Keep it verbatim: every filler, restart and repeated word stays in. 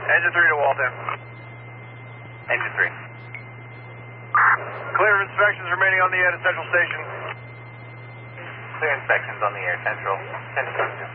Engine three to Walton. Engine three. Clear inspections remaining on the air to Central Station. Clear inspections on the air, Central. Central.